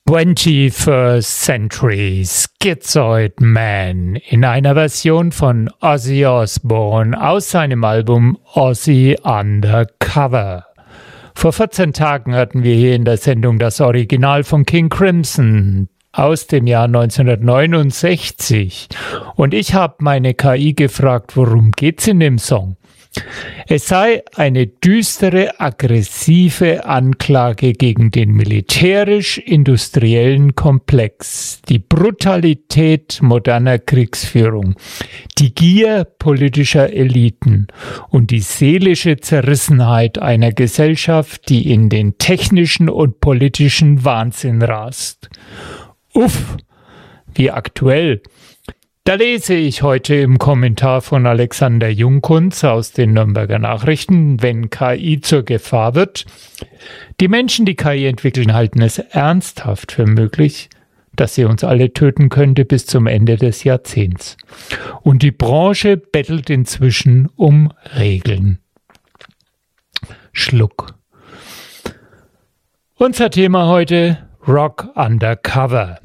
21st Century Schizoid Man in einer Version von Ozzy Osbourne aus seinem Album Ozzy Undercover. Vor 14 Tagen hatten wir hier in der Sendung das Original von King Crimson aus dem Jahr 1969 und ich habe meine KI gefragt, worum geht's in dem Song? Es sei eine düstere, aggressive Anklage gegen den militärisch-industriellen Komplex, die Brutalität moderner Kriegsführung, die Gier politischer Eliten und die seelische Zerrissenheit einer Gesellschaft, die in den technischen und politischen Wahnsinn rast. Uff, wie aktuell. Da lese ich heute im Kommentar von Alexander Jungkunz aus den Nürnberger Nachrichten, wenn KI zur Gefahr wird. Die Menschen, die KI entwickeln, halten es ernsthaft für möglich, dass sie uns alle töten könnte bis zum Ende des Jahrzehnts. Und die Branche bettelt inzwischen um Regeln. Schluck. Unser Thema heute: Rock Undercover.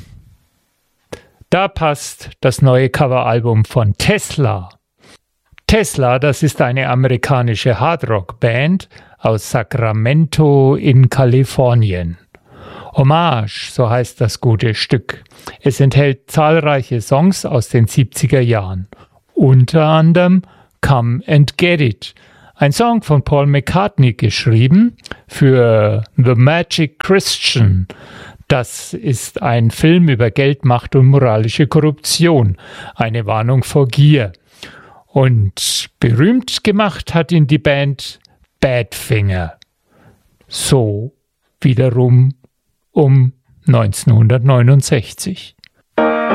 Da passt das neue Coveralbum von Tesla. Tesla, das ist eine amerikanische Hardrock-Band aus Sacramento in Kalifornien. Hommage, so heißt das gute Stück. Es enthält zahlreiche Songs aus den 70er Jahren. Unter anderem Come and Get It, ein Song von Paul McCartney geschrieben für The Magic Christian. Das ist ein Film über Geld, Macht und moralische Korruption. Eine Warnung vor Gier. Und berühmt gemacht hat ihn die Band Badfinger. So wiederum um 1969.